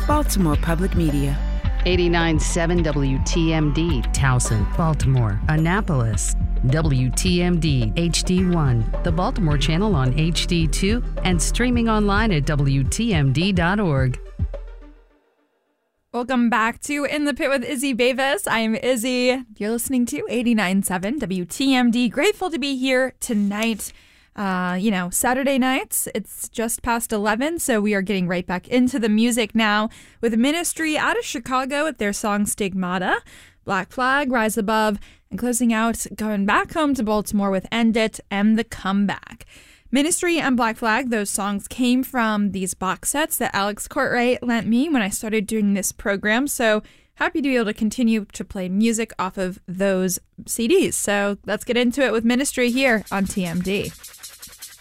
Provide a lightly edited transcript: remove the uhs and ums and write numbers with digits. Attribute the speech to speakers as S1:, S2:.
S1: Baltimore Public Media.
S2: 89.7 WTMD, Towson, Baltimore, Annapolis. WTMD HD1, the Baltimore channel on HD2, and streaming online at WTMD.org.
S3: Welcome back to In the Pit with Izzy Bavis. I'm Izzy. You're listening to 89.7 WTMD. Grateful to be here tonight. Saturday nights, it's just past 11, so we are getting right back into the music now with Ministry out of Chicago with their song Stigmata, Black Flag, Rise Above, and closing out, going back home to Baltimore with End It and The Comeback. Ministry and Black Flag, those songs came from these box sets that Alex Courtwright lent me when I started doing this program, so happy to be able to continue to play music off of those CDs. So let's get into it with Ministry here on TMD.